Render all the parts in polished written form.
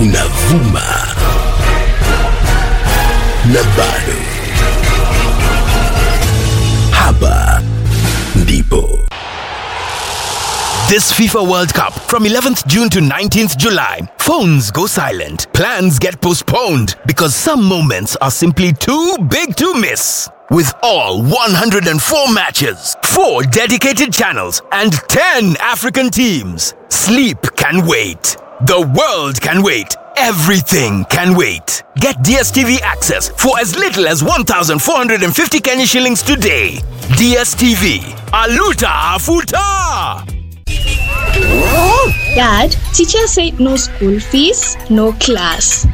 tunavuma na bado hapa ndipo. This FIFA World Cup from 11th June to 19th July. Phones go silent. Plans get postponed because some moments are simply too big to miss. With all 104 matches, 4 dedicated channels, and 10 African teams, sleep can wait. The world can wait. Everything can wait. Get DSTV access for as little as 1,450 Kenya shillings today. DSTV. Aluta Afuta! Dad, teacher said no school fees, no class.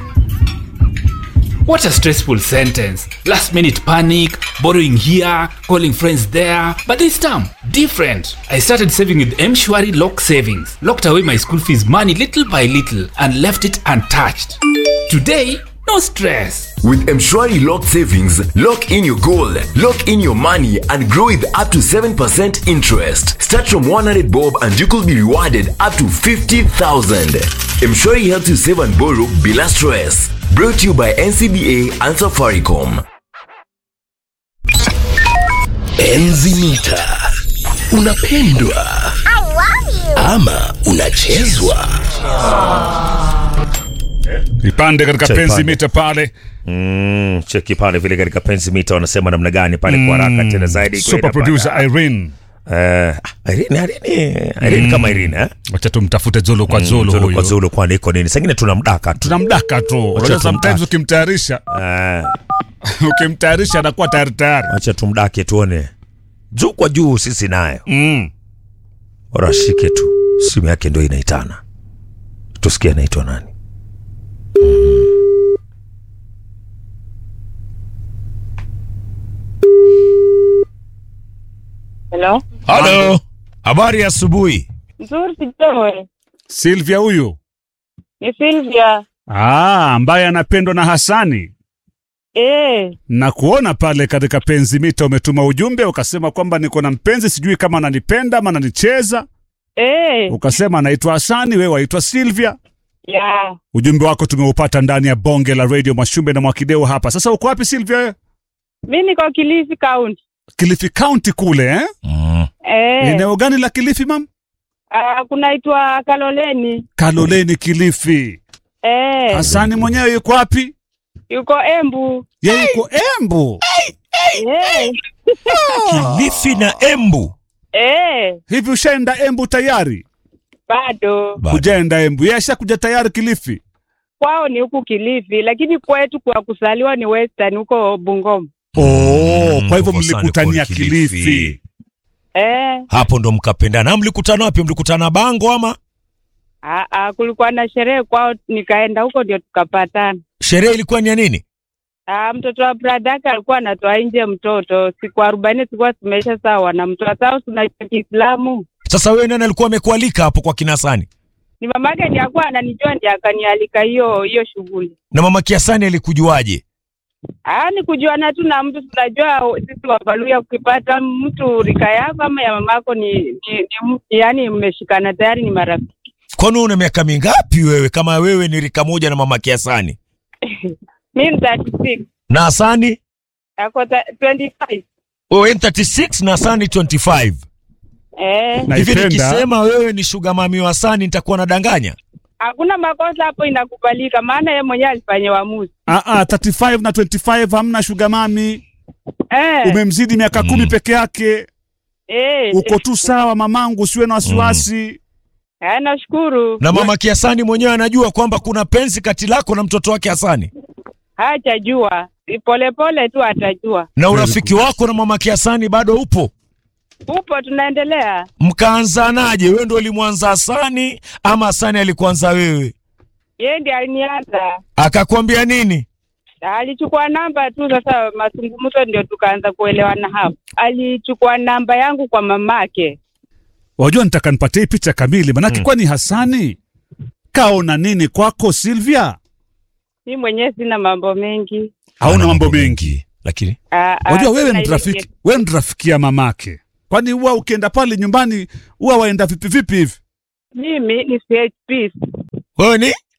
What a stressful sentence. Last minute panic, borrowing here, calling friends there. But this time, different. I started saving with M-Shwari Lock Savings. Locked away my school fees money little by little and left it untouched. Today, no stress. With M-Shwari Lock Savings, lock in your goal, lock in your money and grow with up to 7% interest. Start from 100 bob and you could be rewarded up to 50,000. M-Shwari helps you save and borrow bila stress. Brought to you by NCBA and Safaricom. Enzi Mita. Unapendwa ama unachezwa? Ipande katika penzi mita pale. Cheki pale vile katika penzi mita wanasema namna gani pale kwa haraka tena zaidi. Super producer Irene. Irene kama Irene Wacha tumtafute Zolo kwa Zolo huyo. Zolo kwa Zolo kwa niko nini? Sengine tunamdaka tu. Wacha sometimes ukimtayarisha. Ukimtayarisha anakuwa tayari. Wacha tumdake tuone. Juu kwa juu sisi nayo. Ora shike tu. Simu yake ndio inaitana. Tusikie anaitwa nani. Hello. Habari ya asubuhi. Nzuri sijui. Sylvia huyu. Ni Sylvia. Ambaye anapendwa na Hasani. Na kuona pale katika penzi mita umetuma ujumbe ukasema kwamba niko na mpenzi sijui kama ananipenda ama ananicheza. Ukasema anaitwa Hasani, wewe waitwa Sylvia. Yeah. Ujumbe wako tumeupata ndani ya bonge la Radio Mashumbe na Mwakideo hapa. Sasa uko wapi Sylvia? Mimi niko Kilifi County. Kilifi County kule Eneo gani la Kilifi mam? Kunaitwa Kaloleni. Kaloleni Kilifi. Hasani mwenyewe yuko wapi? Yuko Embu. Yeye yuko Embu. Kilifi na Embu. Hivi ushaenda Embu tayari? Bado. Hujaenda Embu. Yeye ashakuja tayari Kilifi. Kwao ni huku Kilifi, lakini kwetu kwa kusaliwa ni Western huko Bungoma. Kwa hivyo mlikutania Kilifi. Hapo ndo mkapendana. Mlikutana wapi? Mlikutana Bango ama? Kulikuwa na sherehe kwao, nikaenda huko ndio tukapatana. Sherehe ilikuwa ni ya nini? Mtoto wa brother alikuwa anatoa nje mtoto. Siku 40 tulikuwa tumesha sawa na mtoto sawa tuna Kiislamu. Sasa wewe nani alikuwa amekualika hapo kwa Kinasani? Ni mamake ndiye alikuwa ananijua ndiye akanialika hiyo shughuli. Na mama Kiasani alikujuaje? Ni kujuana tu na mtu, tunajua sisi Wabaluya ukipata mtu rika yako ama ya mamako ni yani mmeshikana tayari ni marafiki. Kwani una miaka mingapi wewe kama wewe ni rika moja na mama Kiasani? Mimi 36. Na Hasani? Ako 25. Wewe 36 na Hasani 25. Hivi nikisema wewe ni sugar mami wa Hasani nitakuwa nadanganya? Hakuna makosa hapo, inakubalika maana yeye mwenyewe alifanya uamuzi. 35 na 25 hamna sugar mami. Umemzidi miaka 10 peke yake. Uko tu sawa mamangu, usiwe na wasiwasi. Nashukuru. Na mama Kiasani mwenyewe anajua kwamba kuna penzi kati lako na mtoto wake Hasani? Hajajua. Pole tu atajua. Na urafiki wako na mama Kiasani bado upo? Upo, tunaendelea. Mkaanzanaje? Wewe ndio ulimwanza Hasani ama Hasani alikuanza wewe? Yeye ndiye alinianza. Akakwambia nini? Alichukua namba tu, sasa mazungumzo ndio tukaanza kuelewana hapo. Alichukua namba yangu kwa mamake. Wajua nitaka nipatie picha kamili manake kwani Hasani kaona nini kwako Sylvia? Mimi mwenyewe sina mambo mengi. Hauna mambo mengi. Lakini wajua wewe ni rafiki ya mamake. Kwani huwa ukienda pale nyumbani huwa waenda vipi hivi? Mimi ni CHP. Wewe ni?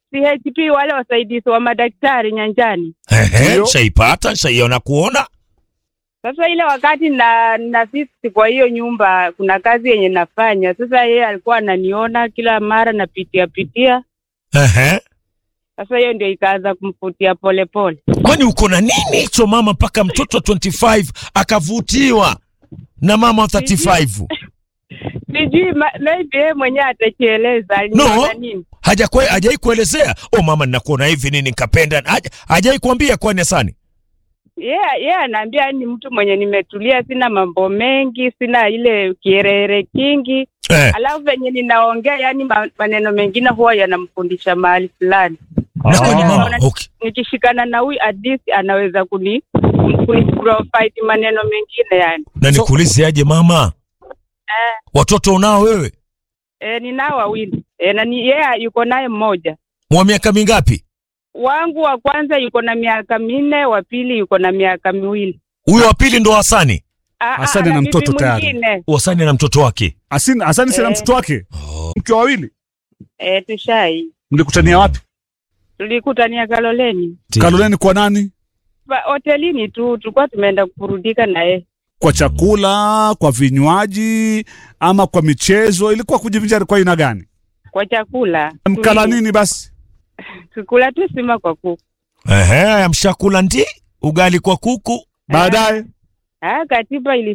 CHP wale wasaidizi wa madaktari nyanjani. Shaipata, shaiona kuona. Sasa ile wakati na sisi kwa hiyo nyumba kuna kazi yenye nafanya. Sasa yeye alikuwa ananiona kila mara napitia. Sasa hiyo ndio ikaanza kumfutia polepole. Kwani uko na nini hicho mama mpaka mtoto 25 akavutiwa na mama 35? Sijui maybe yeye mwenyewe atakieleza no, nini. Hajai kuelezea. Mama ninakuona hivi nini nikapenda. Hajai kuambia kwani Hasani? Yeah, anaambia ni mtu mwenye nimetulia, sina mambo mengi, sina ile kierere kingi. Alafu venye ninaongea yani maneno mengine huwa yanamfundisha mahali fulani. Na kwani mama, okay. Nikishikana na huyu at least anaweza kuni provide maneno mengine yani. Na nikuulize aje mama? Watoto unao wewe? Ninao 2. Na yeye yuko naye mmoja. Wa miaka mingapi? Wangu wa kwanza yuko na miaka 4, wa pili yuko na miaka 2. Huyo wa pili ndo Hasani? Hasani na mtoto tayari. Hasani na mtoto wake. Hasani si na mtoto wake. Mke wawili? Tushai. Mlikutania wapi? Tulikutania Kaloleni. Kaloleni kwa nani? Hotelini tu, tulikuwa tumeenda kuburudika na yeye. Kwa chakula, kwa vinywaji, ama kwa michezo? Ilikuwa kujivinjari kwa aina gani? Kwa chakula. Mkala nini basi? Tukula tu sima kwa kuku. Mshakula ndi ugali kwa kuku. Baadaye katiba ili